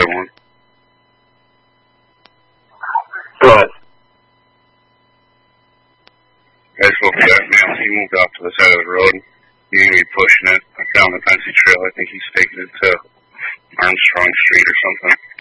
one. Go ahead. I spoke to that man. He moved off to the side of the road. He's going to be pushing it down the Fancy Trail. I think he's taking it to Armstrong Street or something.